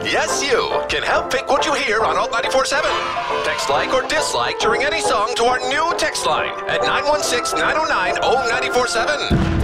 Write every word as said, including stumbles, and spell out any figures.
Yes, you can help pick what you hear on Alt ninety-four point seven. Text like or dislike during any song to our new text line at nine one six, nine oh nine, oh nine four seven.